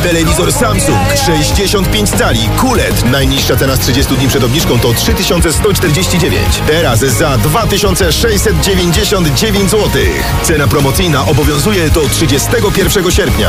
Telewizor Samsung 65 cali QLED. Najniższa cena z 30 dni przed obniżką to 3149. Teraz za 2699 zł. Cena promocyjna obowiązuje do 31 sierpnia.